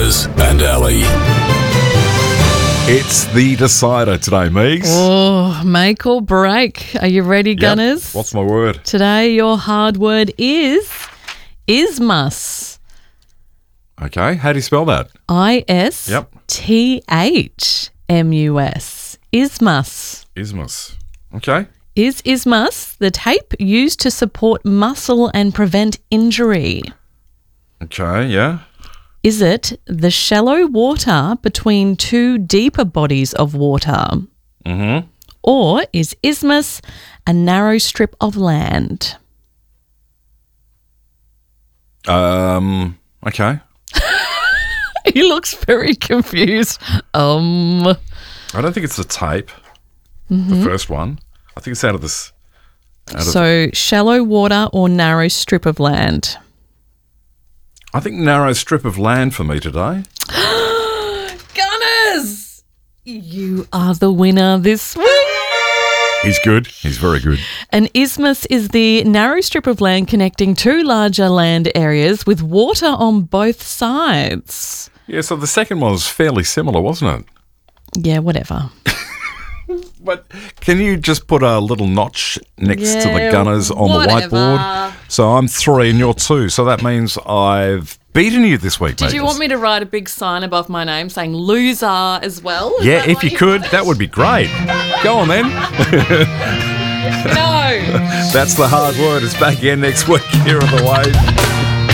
Gunners and Ali. It's the decider today, Meeks. Oh, make or break. Are you ready, Gunners? Yep. What's my word? Today, your hard word is isthmus. Okay, how do you spell that? ISTHMUS. Isthmus. Isthmus. Okay. Is isthmus the tape used to support muscle and prevent injury? Okay, yeah. Is it the shallow water between two deeper bodies of water? Mm-hmm. Or is isthmus a narrow strip of land? Okay. He looks very confused. I don't think it's the tape, the first one. I think it's out of this. So shallow water or narrow strip of land? I think narrow strip of land for me today. Gunners! You are the winner this week. He's good. He's very good. An isthmus is the narrow strip of land connecting two larger land areas with water on both sides. Yeah, so the second one was fairly similar, wasn't it? Yeah, whatever. But can you just put a little notch next to the Gunners on the whiteboard? So I'm 3 and you're 2. So that means I've beaten you this week, Did you want me to write a big sign above my name saying loser as well? Yeah, if you could, that would be great. Go on then. No. That's the hard word. It's back again next week here on The Wave.